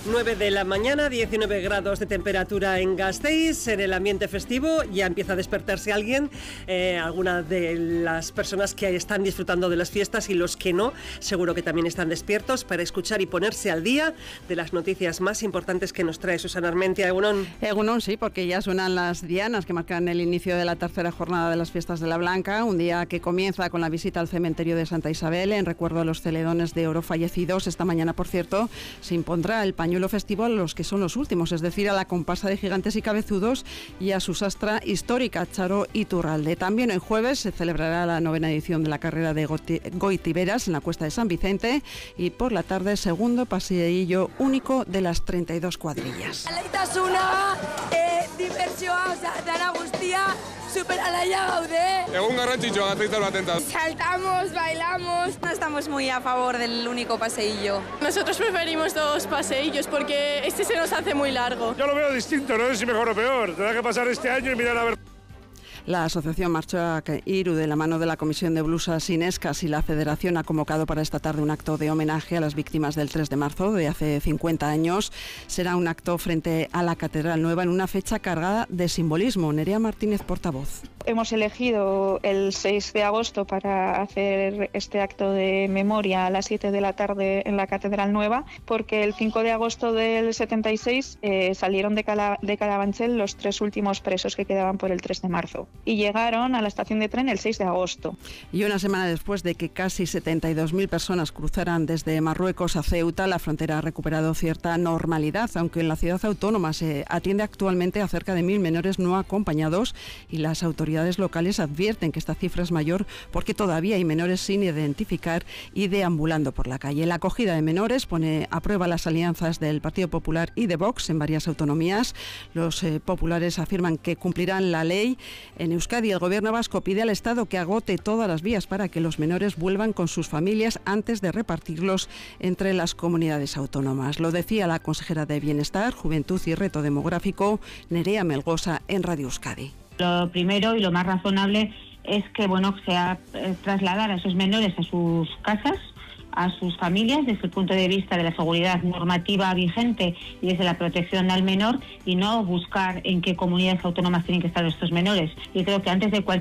9 de la mañana, 19 grados de temperatura en Gasteiz. En el ambiente festivo ya empieza a despertarse alguien, alguna de las personas que están disfrutando de las fiestas, y los que no, seguro que también están despiertos para escuchar y ponerse al día de las noticias más importantes que nos trae Susana Armentia. Egunon, sí, porque ya suenan las dianas que marcan el inicio de la tercera jornada de las fiestas de la Blanca, un día que comienza con la visita al cementerio de Santa Isabel en recuerdo a los celedones de oro fallecidos. Esta mañana, por cierto, se impondrá el pañuelo festivo a los que son los últimos, es decir, a la comparsa de gigantes y cabezudos y a su sastra histórica, Charo Iturralde. También el jueves se celebrará la 9ª edición de la carrera de Goitiberas en la Cuesta de San Vicente, y por la tarde, segundo paseillo único de las 32 cuadrillas. Saltamos, bailamos. No estamos muy a favor del único paseillo. Nosotros preferimos 2 paseillos porque este se nos hace muy largo. Yo lo veo distinto, no sé si mejor o peor. Tendrá que pasar este año y mirar a ver. La asociación Martxoak Iru, de la mano de la Comisión de Blusas Inescas y la Federación, ha convocado para esta tarde un acto de homenaje a las víctimas del 3 de marzo de hace 50 años. Será un acto frente a la Catedral Nueva en una fecha cargada de simbolismo. Nerea Martínez, portavoz. Hemos elegido el 6 de agosto para hacer este acto de memoria a las 7 de la tarde en la Catedral Nueva, porque el 5 de agosto del 76 salieron de Carabanchel los 3 últimos presos que quedaban por el 3 de marzo. Y llegaron a la estación de tren el 6 de agosto. Y una semana después de que casi 72.000 personas cruzaran desde Marruecos a Ceuta, la frontera ha recuperado cierta normalidad, aunque en la ciudad autónoma se atiende actualmente a cerca de 1.000 menores no acompañados, y las autoridades locales advierten que esta cifra es mayor porque todavía hay menores sin identificar y deambulando por la calle. La acogida de menores pone a prueba las alianzas del Partido Popular y de Vox en varias autonomías. Los populares afirman que cumplirán la ley. En Euskadi, el gobierno vasco pide al Estado que agote todas las vías para que los menores vuelvan con sus familias antes de repartirlos entre las comunidades autónomas. Lo decía la consejera de Bienestar, Juventud y Reto Demográfico, Nerea Melgosa, en Radio Euskadi. Lo primero y lo más razonable es que sea trasladar a esos menores a sus casas, a sus familias, desde el punto de vista de la seguridad normativa vigente y desde la protección al menor, y no buscar en qué comunidades autónomas tienen que estar estos menores. Yo creo que antes de cualquier